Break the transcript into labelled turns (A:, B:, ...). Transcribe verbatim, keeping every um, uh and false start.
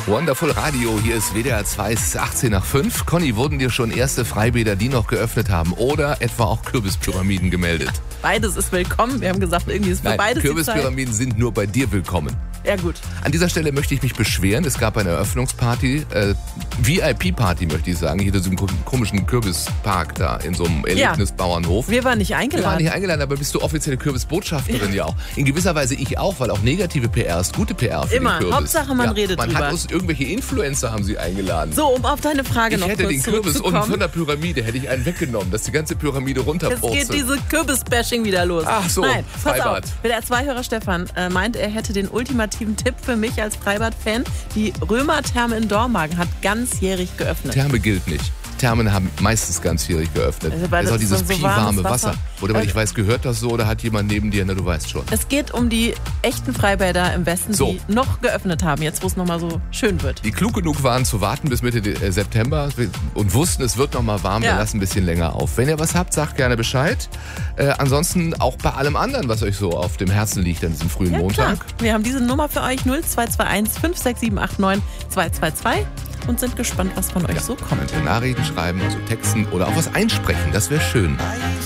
A: Wonderful Radio, hier ist W D R zwei, es ist achtzehn nach fünf. Conny, wurden dir schon erste Freibäder, die noch geöffnet haben, oder etwa auch Kürbispyramiden gemeldet?
B: Beides ist willkommen. Wir haben gesagt, irgendwie ist für
A: Nein,
B: beides
A: Kürbispyramiden sind nur bei dir willkommen.
B: Ja, gut.
A: An dieser Stelle möchte ich mich beschweren. Es gab eine Eröffnungsparty, äh, V I P-Party möchte ich sagen, hier in diesem komischen Kürbispark da, in so einem Erlebnisbauernhof.
B: Wir waren nicht eingeladen.
A: Wir waren nicht eingeladen, aber bist du offizielle Kürbisbotschafterin ja. ja auch. In gewisser Weise ich auch, weil auch negative P R ist gute P R für
B: Immer.
A: den Kürbis.
B: Hauptsache man
A: ja,
B: redet
A: man
B: drüber.
A: Man hat uns irgendwelche Influencer haben sie eingeladen.
B: So, um auf deine Frage
A: ich
B: noch
A: hätte
B: kurz
A: den Kürbis unten
B: zurückzukommen.
A: von der Pyramide, hätte ich einen weggenommen, dass die ganze Pyramide runterpurzelt.
B: Jetzt geht diese Kürbis-Bashing wieder los.
A: Ach so,
B: Nein, pass
A: Freibad.
B: auf. W D R zwei-Hörer Stefan äh, meint, er hätte den ultimativen Tipp für mich als Freibad-Fan. Die Römer-Therme in Dormagen hat ganzjährig geöffnet.
A: Therme gilt nicht. Thermen haben meistens ganzjährig geöffnet.
B: Also,
A: das ist auch dieses
B: so
A: piwarme Wasser.
B: Wasser.
A: Oder weil ich weiß, gehört das so oder hat jemand neben dir? Na, du weißt schon.
B: Es geht um die echten Freibäder im Westen,
A: so.
B: die noch geöffnet haben, jetzt wo es nochmal so schön wird.
A: Die klug genug waren zu warten bis Mitte September und wussten, es wird nochmal warm,
B: ja.
A: wir lassen ein bisschen länger auf. Wenn ihr was habt, sagt gerne Bescheid. Äh, ansonsten auch bei allem anderen, was euch so auf dem Herzen liegt an diesem frühen
B: Ja,
A: Montag.
B: Klar. Wir haben diese Nummer für euch, null zwei zwei eins fünf sechs sieben acht neun zwei zwei zwei. Und sind gespannt, was von euch
A: Ja,
B: so kommt.
A: Könnt ihr Nachrichten schreiben, also Texten oder auch was einsprechen, das wäre schön.